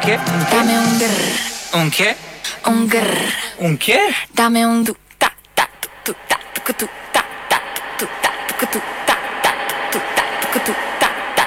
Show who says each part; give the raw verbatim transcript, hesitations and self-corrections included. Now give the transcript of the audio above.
Speaker 1: qué? ¿Un qué?
Speaker 2: Dame un grr,
Speaker 1: ¿Un qué?
Speaker 2: un grr.
Speaker 1: ¿Un qué?
Speaker 2: Dame un du ta ta tu tu ta tu tu ta ta tu ta tu tu ta ta tu ta tu tu.